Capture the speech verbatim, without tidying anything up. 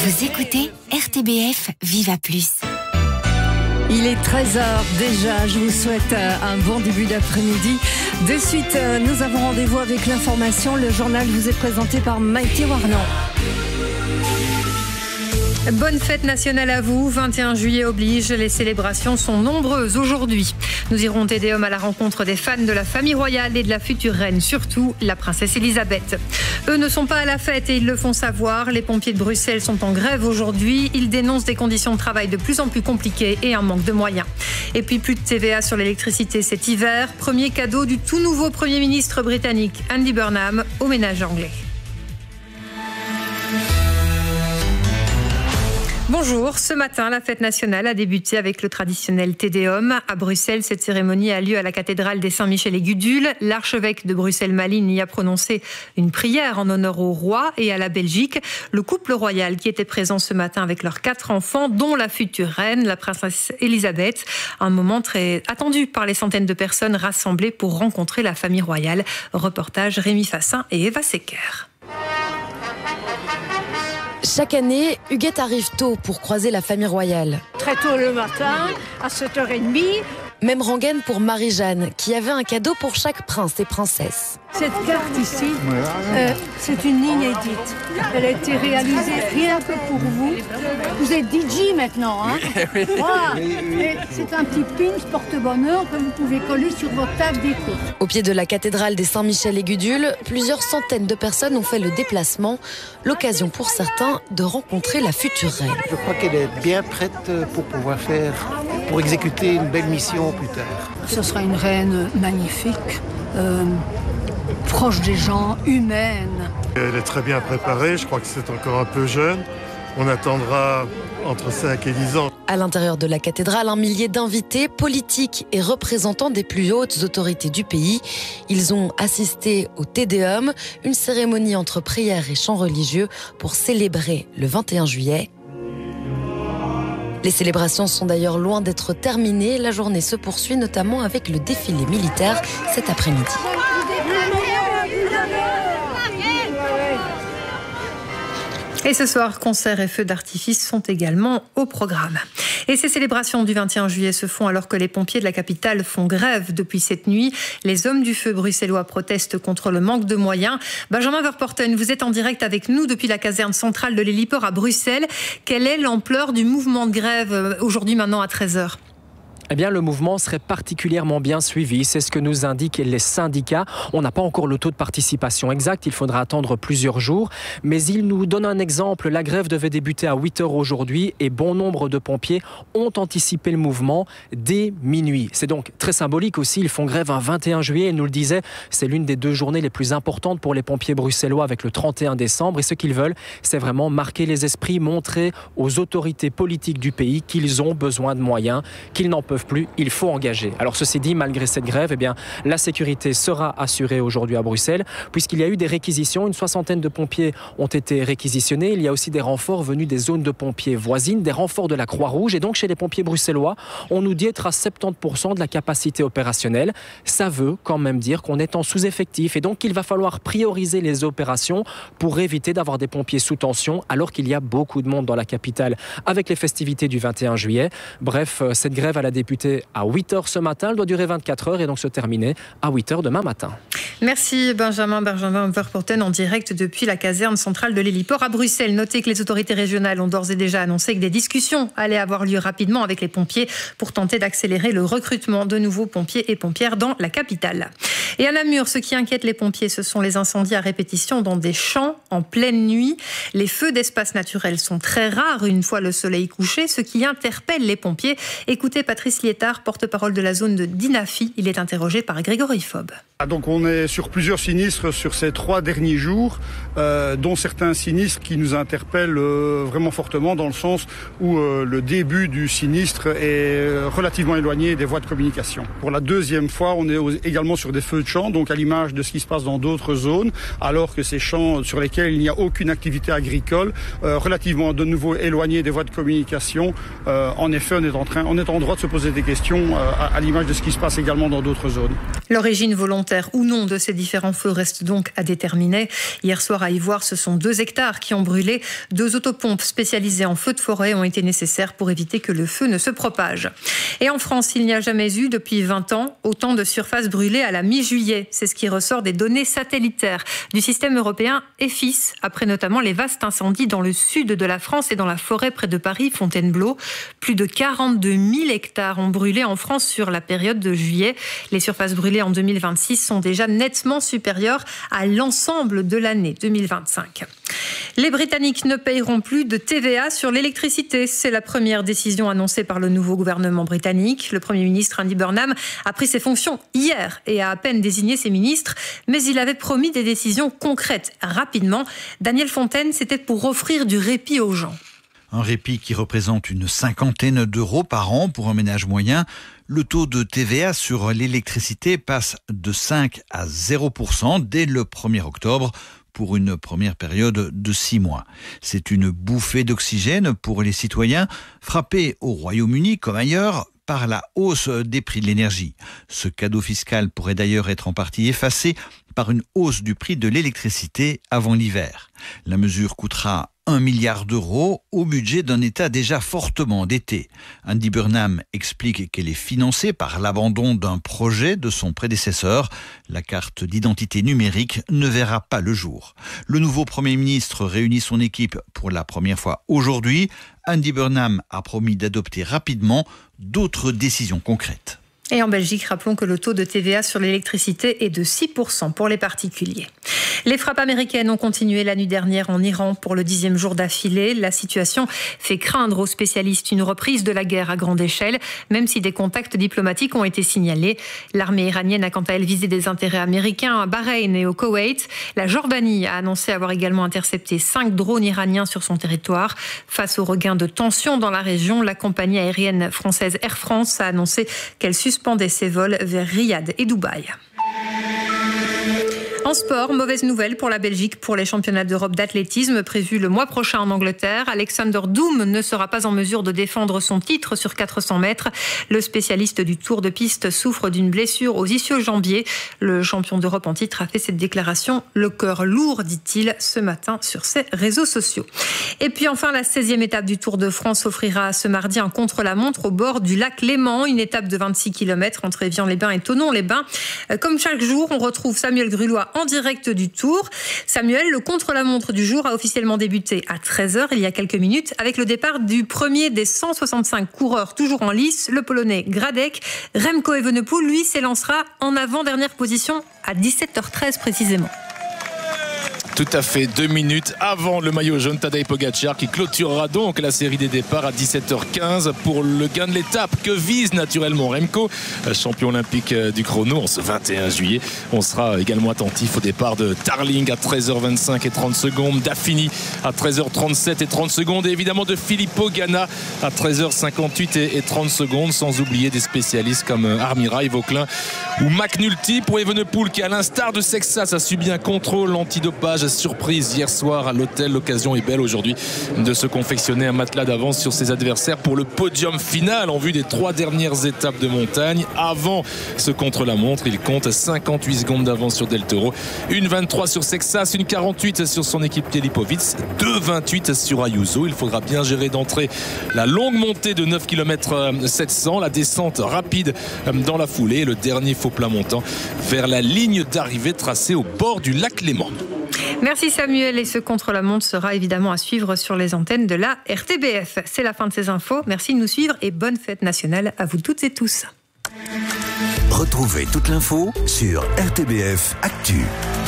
Vous écoutez R T B F Viva Plus. Il est treize heures déjà, je vous souhaite un bon début d'après-midi. De suite, nous avons rendez-vous avec l'information. Le journal vous est présenté par Maïté Warnan. Bonne fête nationale à vous, vingt et un juillet oblige, les célébrations sont nombreuses aujourd'hui. Nous irons au Tédéum à la rencontre des fans de la famille royale et de la future reine, surtout la princesse Elisabeth. Eux ne sont pas à la fête et ils le font savoir. Les pompiers de Bruxelles sont en grève aujourd'hui. Ils dénoncent des conditions de travail de plus en plus compliquées et un manque de moyens. Et puis plus de T V A sur l'électricité cet hiver. Premier cadeau du tout nouveau Premier ministre britannique Andy Burnham au ménage anglais. Bonjour, ce matin, la fête nationale a débuté avec le traditionnel Tédéum. À Bruxelles, cette cérémonie a lieu à la cathédrale des Saint-Michel et Gudule. L'archevêque de Bruxelles-Malines y a prononcé une prière en honneur au roi et à la Belgique. Le couple royal qui était présent ce matin avec leurs quatre enfants, dont la future reine, la princesse Elisabeth. Un moment très attendu par les centaines de personnes rassemblées pour rencontrer la famille royale. Reportage Rémi Fassin et Eva Secker. Chaque année, Huguette arrive tôt pour croiser la famille royale. Très tôt le matin, à sept heures trente. Même rengaine pour Marie-Jeanne, qui avait un cadeau pour chaque prince et princesse. Cette carte ici, euh, c'est une ligne édite. Elle a été réalisée rien que pour vous. Vous êtes D J maintenant, hein? Voilà. Et c'est un petit pin porte-bonheur que vous pouvez coller sur votre table d'écoute. Au pied de la cathédrale des Saint-Michel et Gudule, plusieurs centaines de personnes ont fait le déplacement. L'occasion pour certains de rencontrer la future reine. Je crois qu'elle est bien prête pour pouvoir faire, pour exécuter une belle mission plus tard. Ce sera une reine magnifique. Euh, proche des gens, humaine. Elle est très bien préparée, je crois que c'est encore un peu jeune. On attendra entre cinq et dix ans. À l'intérieur de la cathédrale, un millier d'invités, politiques et représentants des plus hautes autorités du pays. Ils ont assisté au Tédéum, une cérémonie entre prières et chants religieux pour célébrer le vingt et un juillet. Les célébrations sont d'ailleurs loin d'être terminées. La journée se poursuit notamment avec le défilé militaire cet après-midi. Et ce soir, concerts et feux d'artifice sont également au programme. Et ces célébrations du vingt et un juillet se font alors que les pompiers de la capitale font grève depuis cette nuit. Les hommes du feu bruxellois protestent contre le manque de moyens. Benjamin Verporten, vous êtes en direct avec nous depuis la caserne centrale de l'héliport à Bruxelles. Quelle est l'ampleur du mouvement de grève aujourd'hui maintenant à treize heures ? Eh bien, le mouvement serait particulièrement bien suivi. C'est ce que nous indiquent les syndicats. On n'a pas encore le taux de participation exact. Il faudra attendre plusieurs jours. Mais ils nous donnent un exemple. La grève devait débuter à huit heures aujourd'hui et bon nombre de pompiers ont anticipé le mouvement dès minuit. C'est donc très symbolique aussi. Ils font grève un vingt et un juillet. Ils nous le disaient, c'est l'une des deux journées les plus importantes pour les pompiers bruxellois avec le trente et un décembre. Et ce qu'ils veulent, c'est vraiment marquer les esprits, montrer aux autorités politiques du pays qu'ils ont besoin de moyens, qu'ils n'en peuvent plus, il faut engager. Alors ceci dit, malgré cette grève, eh bien, la sécurité sera assurée aujourd'hui à Bruxelles, puisqu'il y a eu des réquisitions. Une soixantaine de pompiers ont été réquisitionnés. Il y a aussi des renforts venus des zones de pompiers voisines, des renforts de la Croix-Rouge. Et donc chez les pompiers bruxellois, on nous dit être à soixante-dix pour cent de la capacité opérationnelle. Ça veut quand même dire qu'on est en sous-effectif. Et donc il va falloir prioriser les opérations pour éviter d'avoir des pompiers sous tension, alors qu'il y a beaucoup de monde dans la capitale avec les festivités du vingt et un juillet. Bref, cette grève, elle a débuté à huit heures ce matin, elle doit durer vingt-quatre heures et donc se terminer à huit heures demain matin. Merci Benjamin Benjamin Verporten en direct depuis la caserne centrale de l'héliport à Bruxelles. Notez que les autorités régionales ont d'ores et déjà annoncé que des discussions allaient avoir lieu rapidement avec les pompiers pour tenter d'accélérer le recrutement de nouveaux pompiers et pompières dans la capitale. Et à Namur, ce qui inquiète les pompiers, ce sont les incendies à répétition dans des champs en pleine nuit. Les feux d'espace naturel sont très rares une fois le soleil couché, ce qui interpelle les pompiers. Écoutez Patrice Liétard, porte-parole de la zone de Dinafi. Il est interrogé par Grégory Fob. Donc on est sur plusieurs sinistres sur ces trois derniers jours, euh, dont certains sinistres qui nous interpellent euh, vraiment fortement dans le sens où euh, le début du sinistre est relativement éloigné des voies de communication. Pour la deuxième fois, on est également sur des feux de champs, donc à l'image de ce qui se passe dans d'autres zones, alors que ces champs sur lesquels il n'y a aucune activité agricole, euh, relativement de nouveau éloignés des voies de communication, euh, en effet on est en train, on est en droit de se poser poser des questions à, à l'image de ce qui se passe également dans d'autres zones. L'origine volontaire ou non de ces différents feux reste donc à déterminer. Hier soir à Ivoire, ce sont deux hectares qui ont brûlé. Deux autopompes spécialisées en feux de forêt ont été nécessaires pour éviter que le feu ne se propage. Et en France, il n'y a jamais eu depuis vingt ans autant de surfaces brûlées à la mi-juillet. C'est ce qui ressort des données satellitaires du système européen E F I S, après notamment les vastes incendies dans le sud de la France et dans la forêt près de Paris, Fontainebleau. Plus de quarante-deux mille hectares ont brûlé en France sur la période de juillet. Les surfaces brûlées en deux mille vingt-six sont déjà nettement supérieures à l'ensemble de l'année deux mille vingt-cinq. Les Britanniques ne paieront plus de T V A sur l'électricité. C'est la première décision annoncée par le nouveau gouvernement britannique. Le Premier ministre Andy Burnham a pris ses fonctions hier et a à peine désigné ses ministres, mais il avait promis des décisions concrètes rapidement. Daniel Fontaine, c'était pour offrir du répit aux gens. Un répit qui représente une cinquantaine d'euros par an pour un ménage moyen. Le taux de T V A sur l'électricité passe de cinq à zéro pour cent dès le premier octobre pour une première période de six mois. C'est une bouffée d'oxygène pour les citoyens frappés au Royaume-Uni comme ailleurs par la hausse des prix de l'énergie. Ce cadeau fiscal pourrait d'ailleurs être en partie effacé par une hausse du prix de l'électricité avant l'hiver. La mesure coûtera un milliard d'euros au budget d'un État déjà fortement endetté. Andy Burnham explique qu'elle est financée par l'abandon d'un projet de son prédécesseur. La carte d'identité numérique ne verra pas le jour. Le nouveau Premier ministre réunit son équipe pour la première fois aujourd'hui. Andy Burnham a promis d'adopter rapidement d'autres décisions concrètes. Et en Belgique, rappelons que le taux de T V A sur l'électricité est de six pour cent pour les particuliers. Les frappes américaines ont continué la nuit dernière en Iran pour le dixième jour d'affilée. La situation fait craindre aux spécialistes une reprise de la guerre à grande échelle, même si des contacts diplomatiques ont été signalés. L'armée iranienne a quant à elle visé des intérêts américains à Bahreïn et au Koweït. La Jordanie a annoncé avoir également intercepté cinq drones iraniens sur son territoire. Face au regain de tension dans la région, la compagnie aérienne française Air France a annoncé qu'elle suspendait ses vols vers Riyad et Dubaï. En sport, mauvaise nouvelle pour la Belgique pour les championnats d'Europe d'athlétisme prévus le mois prochain en Angleterre. Alexander Doom ne sera pas en mesure de défendre son titre sur quatre cents mètres. Le spécialiste du tour de piste souffre d'une blessure aux ischio-jambiers. Le champion d'Europe en titre a fait cette déclaration. Le cœur lourd, dit-il ce matin sur ses réseaux sociaux. Et puis enfin, la seizième étape du Tour de France offrira ce mardi un contre-la-montre au bord du lac Léman. Une étape de vingt-six kilomètres entre Évian-les-Bains et Thonon-les-Bains. Comme chaque jour, on retrouve Samuel Grulois en direct du Tour. Samuel, le contre-la-montre du jour a officiellement débuté à treize heures, il y a quelques minutes, avec le départ du premier des cent soixante-cinq coureurs toujours en lice, le Polonais Gradek. Remco Evenepoel, lui, s'élancera en avant-dernière position à dix-sept heures treize précisément. Tout à fait, deux minutes avant le maillot jaune, Tadej Pogacar qui clôturera donc la série des départs à dix-sept heures quinze pour le gain de l'étape que vise naturellement Remco, champion olympique du chrono en ce vingt et un juillet. On sera également attentif au départ de Tarling à treize heures vingt-cinq et trente secondes, d'Affini à treize heures trente-sept et trente secondes et évidemment de Filippo Ganna à treize heures cinquante-huit et trente secondes, sans oublier des spécialistes comme Armirail, Vauclin ou McNulty. Pour Evenepoel qui, à l'instar de Sexas, a subi un contrôle antidopage surprise hier soir à l'hôtel. L'occasion est belle aujourd'hui de se confectionner un matelas d'avance sur ses adversaires pour le podium final en vue des trois dernières étapes de montagne. Avant ce contre-la-montre, il compte cinquante-huit secondes d'avance sur Del Toro, une vingt-trois sur Sexas, une quarante-huit sur son équipier Lipovitz, deux vingt-huit sur Ayuso. Il faudra bien gérer d'entrée la longue montée de neuf kilomètres sept cents, la descente rapide dans la foulée et le dernier faux plat montant vers la ligne d'arrivée tracée au bord du lac Léman. Merci Samuel, et ce contre-la-montre sera évidemment à suivre sur les antennes de la R T B F. C'est la fin de ces infos, merci de nous suivre et bonne fête nationale à vous toutes et tous. Retrouvez toute l'info sur R T B F Actu.